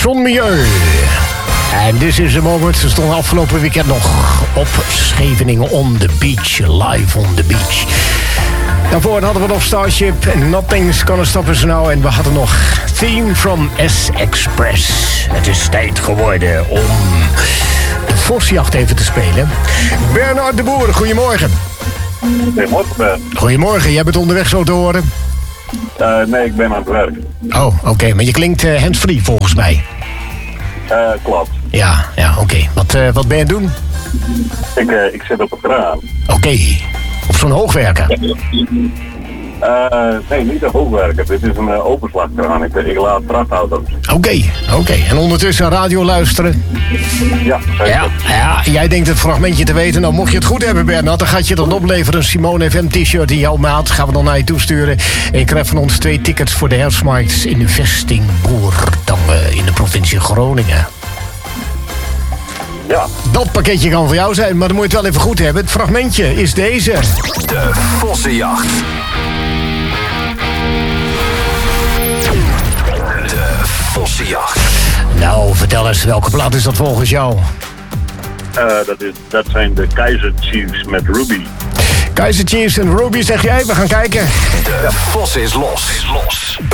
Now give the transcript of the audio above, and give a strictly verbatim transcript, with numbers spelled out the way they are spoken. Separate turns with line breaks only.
John Milieu. En This is the Moment. Ze stonden afgelopen weekend nog op Scheveningen on the beach. Live on the beach. Daarvoor hadden we nog Starship en Nothing's Gonna Stop Us Now. En we hadden nog Theme from S-Express. Het is tijd geworden om de Vosjacht even te spelen. Bernard de Boer, goedemorgen.
Goedemorgen, Ben.
Goedemorgen, jij bent onderweg zo te horen?
Uh, nee, ik ben aan het werk.
Oh, oké, okay. Maar je klinkt uh, hands-free volgens mij.
Uh, klopt.
Ja, ja, oké. Okay. Wat, uh, wat ben je aan het doen?
Ik, uh, ik zit op een kraan.
Oké, okay. Op zo'n hoogwerker?
Uh, nee, niet een hoogwerker. Dit is een uh, openslagkraan. Ik, ik laat vrachtauto's.
Oké, okay, oké. Okay. En ondertussen radio luisteren?
Ja, zeker.
Ja, ja, jij denkt het fragmentje te weten. Nou, mocht je het goed hebben, Bernard, dan gaat je dat opleveren. Een Simone F M t-shirt in jouw maat. Gaan we dan naar je toesturen. En je krijgt van ons twee tickets voor de herfstmarkt in de vesting Boertange in de provincie Groningen.
Ja.
Dat pakketje kan voor jou zijn, maar dan moet je het wel even goed hebben. Het fragmentje is deze.
De Vossenjacht. De Vossenjacht.
Nou, vertel eens, welke plaat is dat volgens jou?
Uh, dat, is, dat zijn de Kaiser Chiefs met Ruby.
Kaiser Chiefs en Ruby, zeg jij? We gaan kijken.
De Vos is los. Is los.